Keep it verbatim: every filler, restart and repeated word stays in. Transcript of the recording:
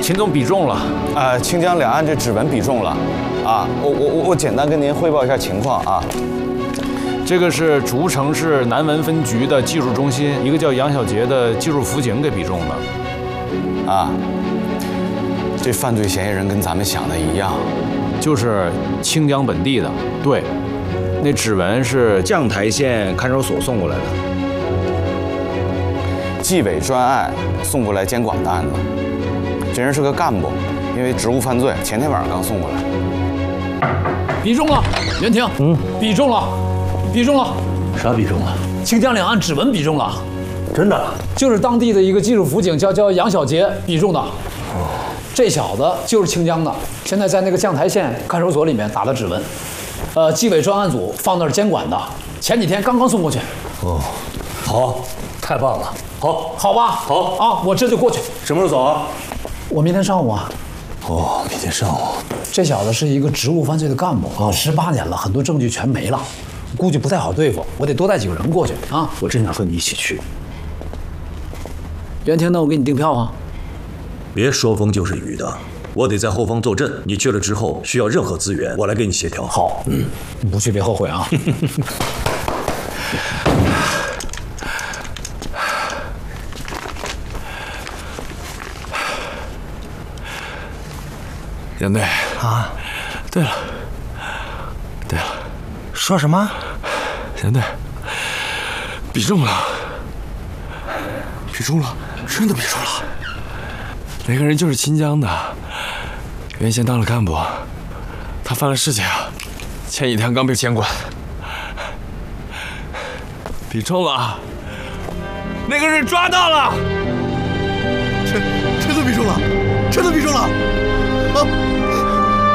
秦总比中了。 呃，清江两岸这指纹比中了，啊，我我我我简单跟您汇报一下情况啊。 这个是竹城市南文分局的技术中心，一个叫杨小杰的技术辅警给比中的。 啊，这犯罪嫌疑人跟咱们想的一样， 就是清江本地的。对，那指纹是绛台县看守所送过来的。 纪委专案送过来监管的案子，这人是个干部，因为职务犯罪，前天晚上刚送过来。 比中了，袁婷，嗯，比中了，比中了。 啥比中了？ 清江两岸指纹比中了。 真的？ 就是当地的一个技术辅警叫叫杨小杰比中的。哦，这小子就是清江的，现在在那个绛台县看守所里面打的指纹，呃，纪委专案组放那儿监管的，前几天刚刚送过去。 哦，好，太棒了，好， 好吧， 好啊，我这就过去。 什么时候走啊？ 我明天上午啊。 哦，明天上午。 这小子是一个职务犯罪的干部，啊，十八年了，很多证据全没了，估计不太好对付，我得多带几个人过去啊。 我真想和你一起去。 袁婷，那我给你订票啊。 别说风就是雨的，我得在后方坐镇。你去了之后，需要任何资源，我来给你协调。 好，嗯，你不去别后悔啊。 杨队啊， 对了，对了， 说什么？ 杨队，比中了，比中了，真的比中了。那个人就是秦江的，原先当了干部，他犯了事情啊，前几天刚被监管，比中了，那个人抓到了， 真真的比中了，真的比中了，啊！